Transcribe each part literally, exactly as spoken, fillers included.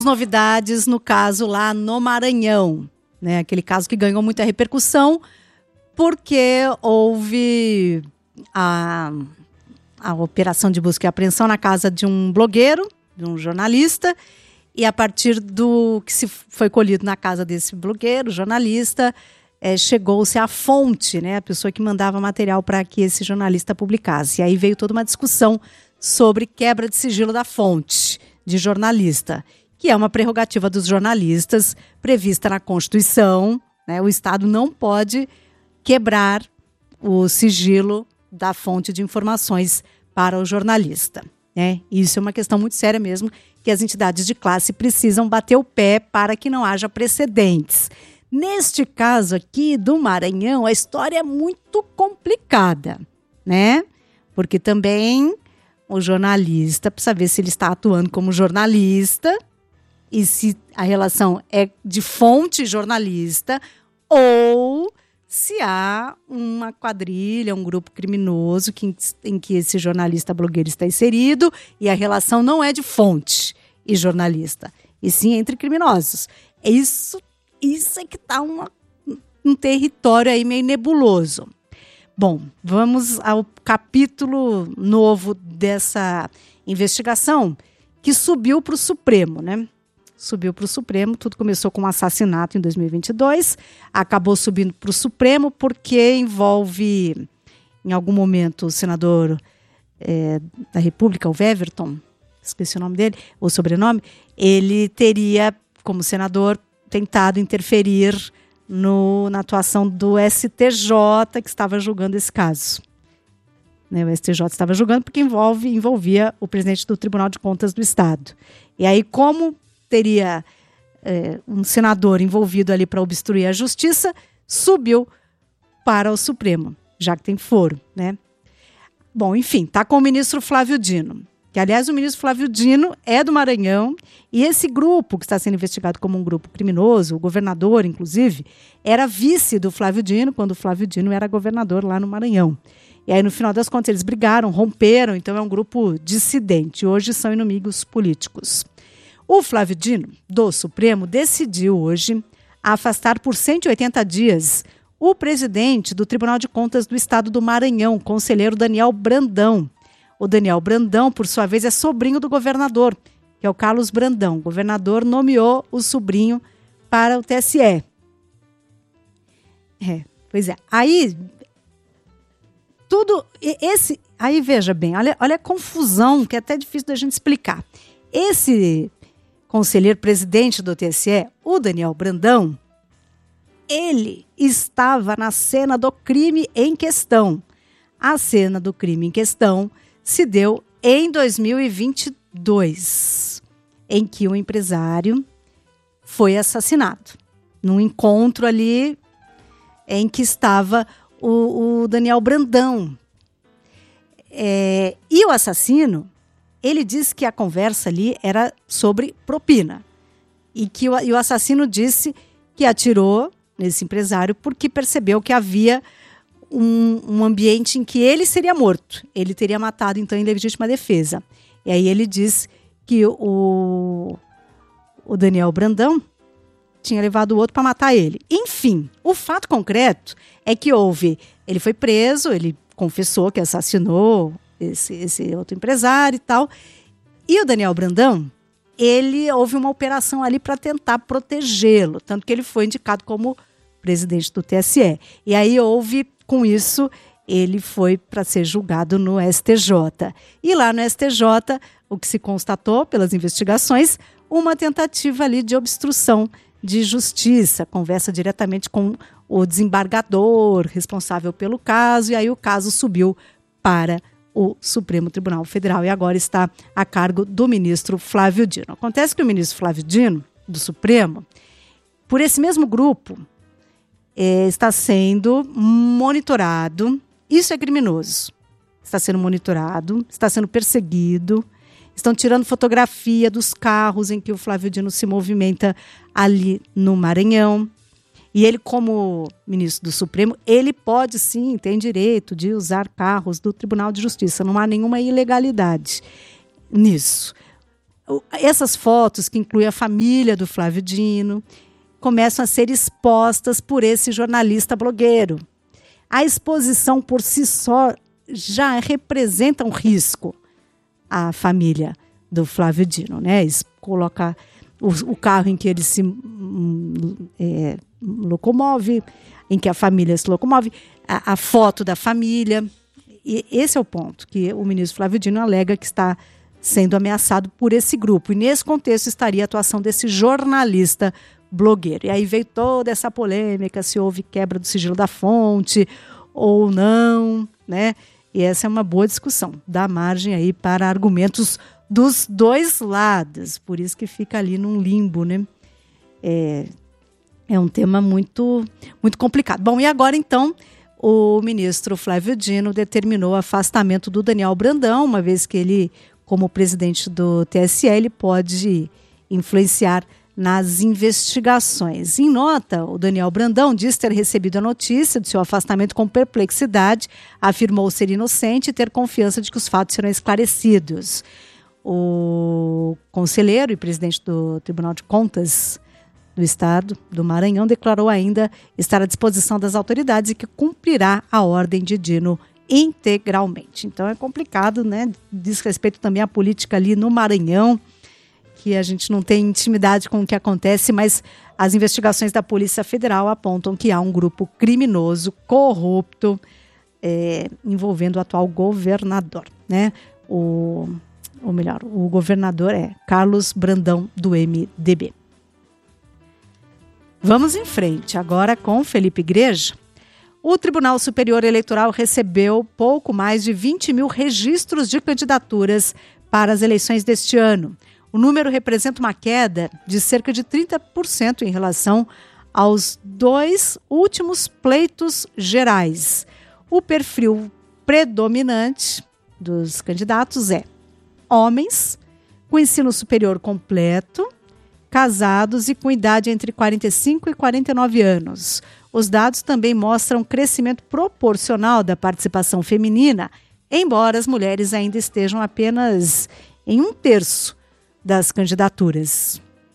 Novidades no caso lá no Maranhão, né? Aquele caso que ganhou muita repercussão porque houve a, a operação de busca e apreensão na casa de um blogueiro, de um jornalista, e a partir do que se foi colhido na casa desse blogueiro, jornalista, é, chegou-se à fonte, né? A pessoa que mandava material para que esse jornalista publicasse. E aí veio toda uma discussão sobre quebra de sigilo da fonte de jornalista, que é uma prerrogativa dos jornalistas prevista na Constituição, né? O Estado não pode quebrar o sigilo da fonte de informações para o jornalista, né? Isso é uma questão muito séria mesmo, que as entidades de classe precisam bater o pé para que não haja precedentes. Neste caso aqui do Maranhão, a história é muito complicada, né? Porque também o jornalista precisa ver se ele está atuando como jornalista e se a relação é de fonte jornalista ou se há uma quadrilha, um grupo criminoso que, em que esse jornalista blogueiro está inserido e a relação não é de fonte e jornalista, e sim entre criminosos. Isso, isso é que está um território aí meio nebuloso. Bom, vamos ao capítulo novo dessa investigação que subiu para o Supremo, né? Subiu para o Supremo, tudo começou com um assassinato em dois mil e vinte e dois, acabou subindo para o Supremo porque envolve, em algum momento, o senador é, da República, o Weverton, esqueci o nome dele, o sobrenome, ele teria, como senador, tentado interferir no, na atuação do S T J, que estava julgando esse caso. Né, o S T J estava julgando porque envolve, envolvia o presidente do Tribunal de Contas do Estado. E aí, como teria é, um senador envolvido ali para obstruir a justiça, subiu para o Supremo, já que tem foro, né? Bom, enfim, está com o ministro Flávio Dino, que, aliás, o ministro Flávio Dino é do Maranhão, e esse grupo, que está sendo investigado como um grupo criminoso, o governador, inclusive, era vice do Flávio Dino, quando o Flávio Dino era governador lá no Maranhão. E aí, no final das contas, eles brigaram, romperam, então é um grupo dissidente. Hoje são inimigos políticos. O Flávio Dino, do Supremo, decidiu hoje afastar por cento e oitenta dias o presidente do Tribunal de Contas do Estado do Maranhão, o conselheiro Daniel Brandão. O Daniel Brandão, por sua vez, é sobrinho do governador, que é o Carlos Brandão. O governador nomeou o sobrinho para o T S E. É, pois é. Aí, tudo, esse, aí veja bem, olha, olha a confusão, que é até difícil da gente explicar. Esse conselheiro presidente do T S E, o Daniel Brandão, ele estava na cena do crime em questão. A cena do crime em questão se deu em dois mil e vinte e dois, em que um empresário foi assassinado. Num encontro ali em que estava o, o Daniel Brandão. É, e o assassino, ele disse que a conversa ali era sobre propina. E que o, e o assassino disse que atirou nesse empresário porque percebeu que havia um, um ambiente em que ele seria morto. Ele teria matado, então, em legítima defesa. E aí ele diz que o, o Daniel Brandão tinha levado o outro para matar ele. Enfim, o fato concreto é que houve... Ele foi preso, ele confessou que assassinou esse, esse outro empresário e tal. E o Daniel Brandão, ele houve uma operação ali para tentar protegê-lo, tanto que ele foi indicado como presidente do T S E. E aí houve, com isso, ele foi para ser julgado no S T J. E lá no S T J, o que se constatou pelas investigações, uma tentativa ali de obstrução de justiça, conversa diretamente com o desembargador responsável pelo caso, e aí o caso subiu para o Supremo Tribunal Federal e agora está a cargo do ministro Flávio Dino. Acontece que o ministro Flávio Dino, do Supremo, por esse mesmo grupo, é, está sendo monitorado. Isso é criminoso. Está sendo monitorado, está sendo perseguido, estão tirando fotografia dos carros em que o Flávio Dino se movimenta ali no Maranhão. E ele, como ministro do Supremo, ele pode sim, tem direito de usar carros do Tribunal de Justiça. Não há nenhuma ilegalidade nisso. essas fotos, que incluem a família do Flávio Dino, começam a ser expostas por esse jornalista blogueiro. A exposição por si só já representa um risco à família do Flávio Dino, né? Colocar o, o carro em que ele se é, locomove, em que a família se locomove, a, a foto da família. E esse é o ponto que o ministro Flávio Dino alega que está sendo ameaçado por esse grupo. E nesse contexto estaria a atuação desse jornalista blogueiro. E aí veio toda essa polêmica, se houve quebra do sigilo da fonte ou não, né? E essa é uma boa discussão, dá margem aí para argumentos dos dois lados, por isso que fica ali num limbo, né? É, é um tema muito, muito complicado. Bom, e agora então o ministro Flávio Dino determinou o afastamento do Daniel Brandão, uma vez que ele, como presidente do T S E, ele pode influenciar nas investigações. Em nota, o Daniel Brandão diz ter recebido a notícia de seu afastamento com perplexidade, afirmou ser inocente e ter confiança de que os fatos serão esclarecidos. O conselheiro e presidente do Tribunal de Contas do Estado do Maranhão declarou ainda estar à disposição das autoridades e que cumprirá a ordem de Dino integralmente. Então é complicado, né? Diz respeito também à política ali no Maranhão, que a gente não tem intimidade com o que acontece, mas as investigações da Polícia Federal apontam que há um grupo criminoso, corrupto, é, envolvendo o atual governador, né? O, ou melhor, o governador é Carlos Brandão, do M D B. Vamos em frente agora com Felipe Igreja. O Tribunal Superior Eleitoral recebeu pouco mais de vinte mil registros de candidaturas para as eleições deste ano. O número representa uma queda de cerca de trinta por cento em relação aos dois últimos pleitos gerais. O perfil predominante dos candidatos é homens com ensino superior completo, casados e com idade entre quarenta e cinco e quarenta e nove anos. Os dados também mostram crescimento proporcional da participação feminina, embora as mulheres ainda estejam apenas em um terço das candidaturas.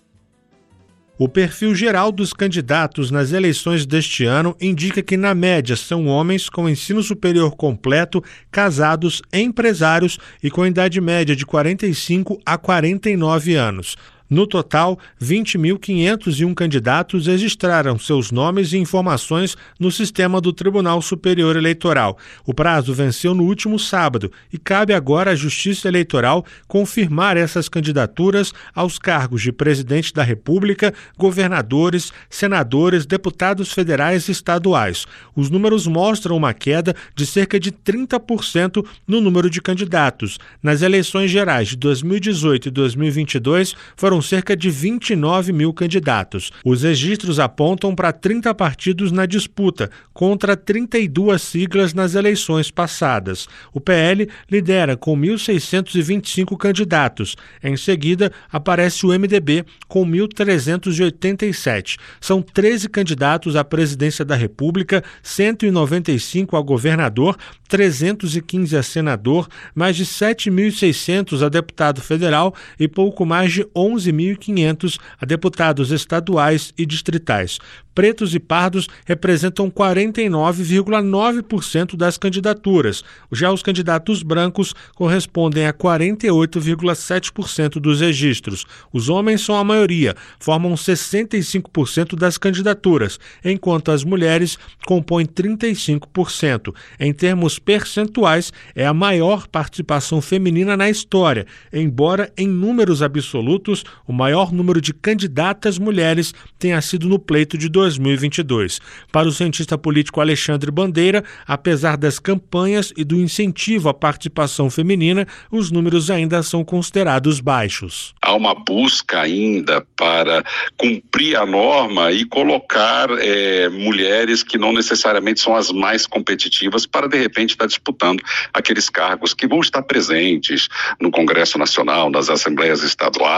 O perfil geral dos candidatos nas eleições deste ano indica que, na média, são homens com ensino superior completo, casados, empresários e com idade média de quarenta e cinco a quarenta e nove anos. No total, vinte mil quinhentos e um candidatos registraram seus nomes e informações no sistema do Tribunal Superior Eleitoral. O prazo venceu no último sábado e cabe agora à Justiça Eleitoral confirmar essas candidaturas aos cargos de presidente da República, governadores, senadores, deputados federais e estaduais. Os números mostram uma queda de cerca de trinta por cento no número de candidatos. Nas eleições gerais de dois mil e dezoito e dois mil e vinte e dois, foram cerca de vinte e nove mil candidatos. Os registros apontam para trinta partidos na disputa, contra trinta e duas siglas nas eleições passadas. O P L lidera com mil seiscentos e vinte e cinco candidatos. Em seguida, aparece o M D B com mil trezentos e oitenta e sete. São treze candidatos à presidência da República, cento e noventa e cinco a governador, trezentos e quinze a senador, mais de sete mil e seiscentos a deputado federal e pouco mais de onze mil e quinhentos a deputados estaduais e distritais. Pretos e pardos representam quarenta e nove vírgula nove por cento das candidaturas. Já os candidatos brancos correspondem a quarenta e oito vírgula sete por cento dos registros. Os homens são a maioria, formam sessenta e cinco por cento das candidaturas, enquanto as mulheres compõem trinta e cinco por cento. Em termos percentuais, é a maior participação feminina na história, embora em números absolutos o maior número de candidatas mulheres tenha sido no pleito de dois mil e vinte e dois. Para o cientista político Alexandre Bandeira, apesar das campanhas e do incentivo à participação feminina, os números ainda são considerados baixos. Há uma busca ainda para cumprir a norma e colocar é, mulheres que não necessariamente são as mais competitivas para, de repente, estar disputando aqueles cargos que vão estar presentes no Congresso Nacional, nas Assembleias Estaduais,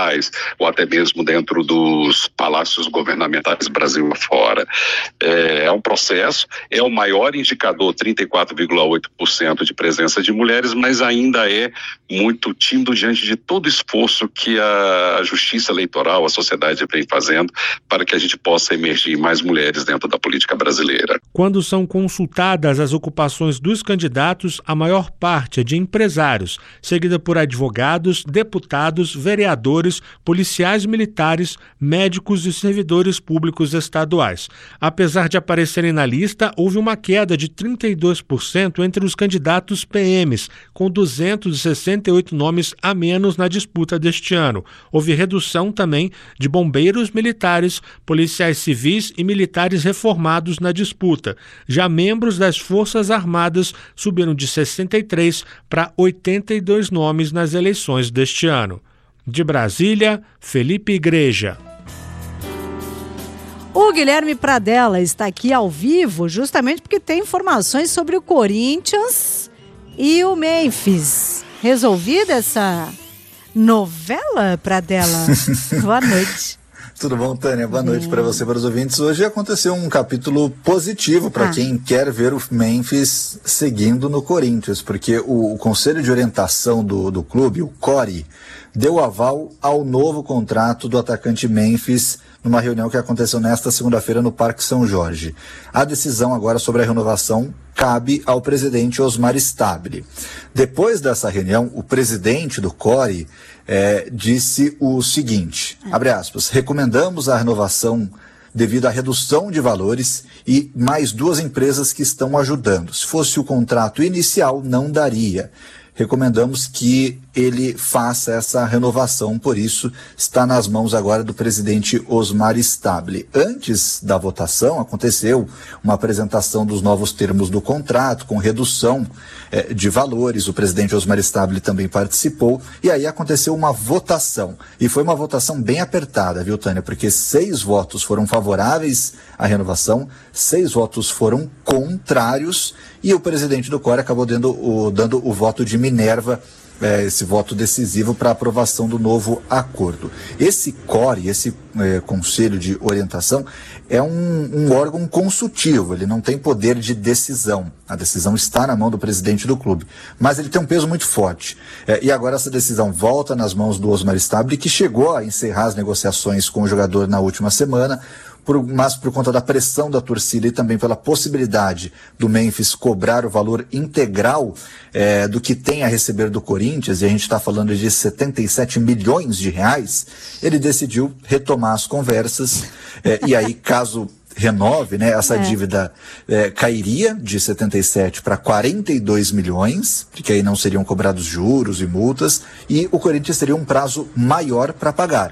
ou até mesmo dentro dos palácios governamentais Brasil afora. É, é um processo, é o maior indicador, trinta e quatro vírgula oito por cento de presença de mulheres, mas ainda é muito tímido diante de todo o esforço que a justiça eleitoral, a sociedade vem fazendo para que a gente possa emergir mais mulheres dentro da política brasileira. Quando são consultadas as ocupações dos candidatos, a maior parte é de empresários, seguida por advogados, deputados, vereadores, policiais militares, médicos e servidores públicos estaduais. Apesar de aparecerem na lista, houve uma queda de trinta e dois por cento entre os candidatos P Ms, com duzentos e sessenta e oito nomes a menos na disputa deste ano. Houve redução também de bombeiros militares, policiais civis e militares reformados na disputa. Já membros das Forças Armadas subiram de sessenta e três para oitenta e dois nomes nas eleições deste ano. De Brasília, Felipe Igreja. O Guilherme Pradella está aqui ao vivo justamente porque tem informações sobre o Corinthians e o Memphis. Resolvida essa novela, Pradella? Boa noite. Tudo bom, Tânia? Boa noite para você e para os ouvintes. Hoje aconteceu um capítulo positivo para ah. quem quer ver o Memphis seguindo no Corinthians, porque o, o Conselho de Orientação do, do clube, o C O R I, deu aval ao novo contrato do atacante Memphis numa reunião que aconteceu nesta segunda-feira no Parque São Jorge. A decisão agora sobre a renovação cabe ao presidente Osmar Stabile. Depois dessa reunião, o presidente do C O R I é, disse o seguinte, abre aspas, recomendamos a renovação devido à redução de valores e mais duas empresas que estão ajudando. Se fosse o contrato inicial, não daria. Recomendamos que ele faça essa renovação, por isso está nas mãos agora do presidente Osmar Stabile. Antes da votação aconteceu uma apresentação dos novos termos do contrato, com redução eh, de valores, o presidente Osmar Stabile também participou, e aí aconteceu uma votação, e foi uma votação bem apertada, viu, Tânia, porque seis votos foram favoráveis à renovação, seis votos foram contrários, e o presidente do C O R I acabou dando o, dando o voto de Minerva, é, esse voto decisivo para a aprovação do novo acordo. Esse C O R I, esse é, Conselho de Orientação, é um, um órgão consultivo, ele não tem poder de decisão. A decisão está na mão do presidente do clube, mas ele tem um peso muito forte. É, e agora essa decisão volta nas mãos do Osmar Stabile, que chegou a encerrar as negociações com o jogador na última semana, Por, mas por conta da pressão da torcida e também pela possibilidade do Memphis cobrar o valor integral é, do que tem a receber do Corinthians, e a gente está falando de setenta e sete milhões de reais, ele decidiu retomar as conversas, é, e aí caso renove, né, essa é. dívida é, cairia de setenta e sete para quarenta e dois milhões, porque aí não seriam cobrados juros e multas, e o Corinthians teria um prazo maior para pagar.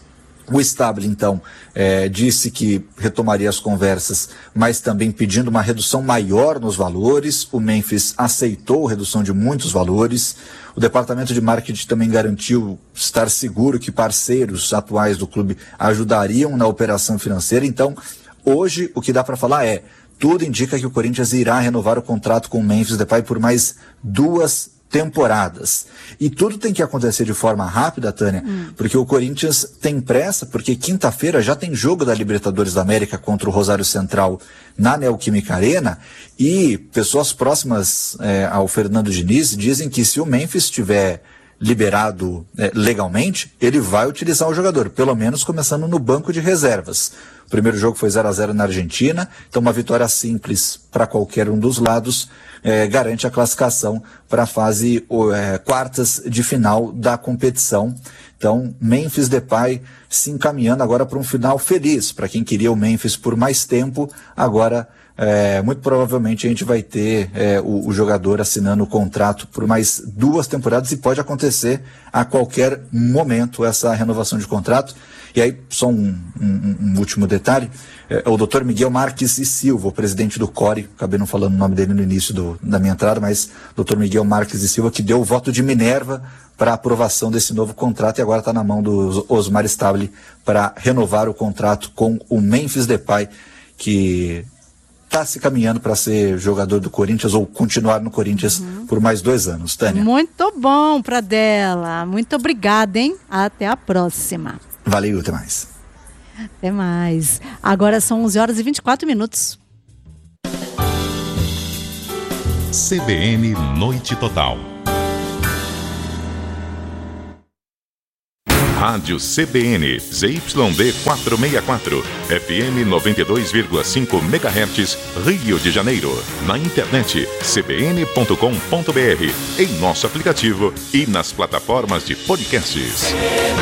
O Stabile, então, é, disse que retomaria as conversas, mas também pedindo uma redução maior nos valores. O Memphis aceitou a redução de muitos valores. O departamento de marketing também garantiu estar seguro que parceiros atuais do clube ajudariam na operação financeira. Então, hoje, o que dá para falar é, tudo indica que o Corinthians irá renovar o contrato com o Memphis Depay por mais duas temporadas. E tudo tem que acontecer de forma rápida, Tânia, hum. porque o Corinthians tem pressa, porque quinta-feira já tem jogo da Libertadores da América contra o Rosário Central na Neoquímica Arena, e pessoas próximas é, ao Fernando Diniz dizem que se o Memphis tiver liberado é, legalmente, ele vai utilizar o jogador, pelo menos começando no banco de reservas. O primeiro jogo foi zero a zero na Argentina, então uma vitória simples para qualquer um dos lados é, garante a classificação para a fase é, quartas de final da competição. Então, Memphis Depay se encaminhando agora para um final feliz, para quem queria o Memphis por mais tempo, agora É, muito provavelmente a gente vai ter é, o, o jogador assinando o contrato por mais duas temporadas, e pode acontecer a qualquer momento essa renovação de contrato. E aí, só um, um, um último detalhe, é, o doutor Miguel Marques e Silva, o presidente do C O R I, acabei não falando o nome dele no início do, da minha entrada, mas doutor Miguel Marques e Silva, que deu o voto de Minerva para a aprovação desse novo contrato, e agora está na mão do Osmar Stabile para renovar o contrato com o Memphis Depay, que está se caminhando para ser jogador do Corinthians ou continuar no Corinthians uhum. por mais dois anos. Tânia. Muito bom, Pradella. Muito obrigada, hein? Até a próxima. Valeu, até mais. Até mais. Agora são onze horas e vinte e quatro minutos. C B N Noite Total. Rádio C B N, Z Y D quatrocentos e sessenta e quatro, F M noventa e dois vírgula cinco megahertz, Rio de Janeiro. Na internet, c b n ponto com ponto b r, em nosso aplicativo e nas plataformas de podcasts.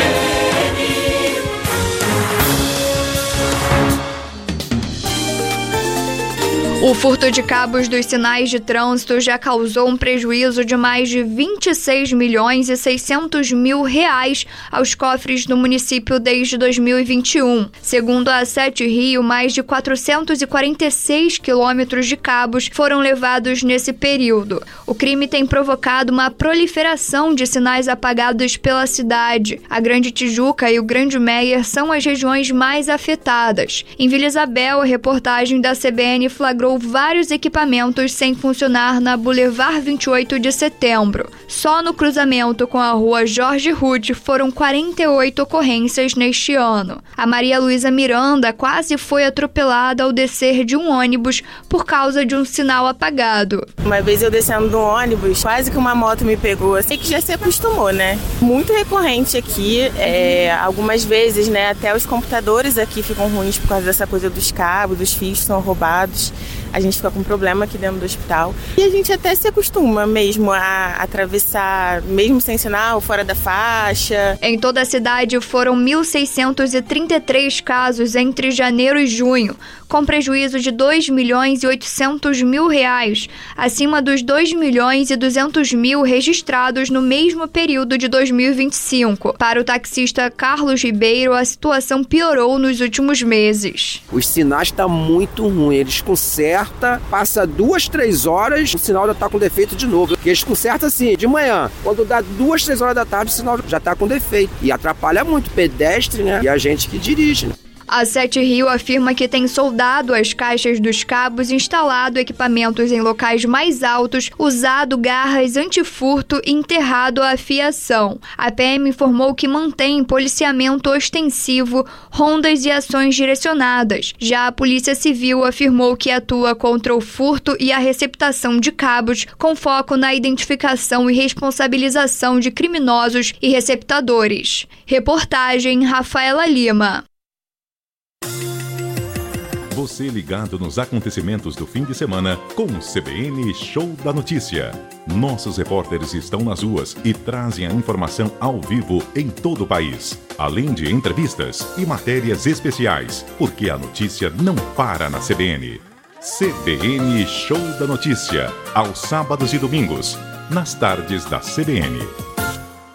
O furto de cabos dos sinais de trânsito já causou um prejuízo de mais de vinte e seis milhões e seiscentos mil reais aos cofres do município desde dois mil e vinte e um. Segundo a Sete Rio, mais de quatrocentos e quarenta e seis quilômetros de cabos foram levados nesse período. O crime tem provocado uma proliferação de sinais apagados pela cidade. A Grande Tijuca e o Grande Meier são as regiões mais afetadas. Em Vila Isabel, a reportagem da C B N flagrou vários equipamentos sem funcionar na Boulevard vinte e oito de setembro. Só no cruzamento com a rua Jorge Ruth foram quarenta e oito ocorrências neste ano. A Maria Luísa Miranda quase foi atropelada ao descer de um ônibus por causa de um sinal apagado. Uma vez eu descendo do ônibus, quase que uma moto me pegou. Sei que já se acostumou, né? Muito recorrente aqui, é, algumas vezes, né? Até os computadores aqui ficam ruins por causa dessa coisa dos cabos, dos fios são roubados. A gente fica com problema aqui dentro do hospital. E a gente até se acostuma mesmo a atravessar, mesmo sem sinal, fora da faixa. Em toda a cidade foram mil seiscentos e trinta e três casos entre janeiro e junho, com prejuízo de dois milhões e oitocentos mil reais, acima dos dois milhões e duzentos mil registrados no mesmo período de dois mil e vinte e cinco. Para o taxista Carlos Ribeiro, a situação piorou nos últimos meses. Os sinais estão muito ruins, eles consertam, passa duas, três horas, o sinal já está com defeito de novo. Porque eles consertam assim, de manhã, quando dá duas, três horas da tarde, o sinal já está com defeito. E atrapalha muito o pedestre, né? E a gente que dirige, né? A Sete Rio afirma que tem soldado as caixas dos cabos, instalado equipamentos em locais mais altos, usado garras antifurto e enterrado a fiação. A P M informou que mantém policiamento ostensivo, rondas e ações direcionadas. Já a Polícia Civil afirmou que atua contra o furto e a receptação de cabos, com foco na identificação e responsabilização de criminosos e receptadores. Reportagem Rafaela Lima. Você ligado nos acontecimentos do fim de semana com o C B N Show da Notícia. Nossos repórteres estão nas ruas e trazem a informação ao vivo em todo o país, além de entrevistas e matérias especiais, porque a notícia não para na C B N. C B N Show da Notícia, aos sábados e domingos, nas tardes da C B N.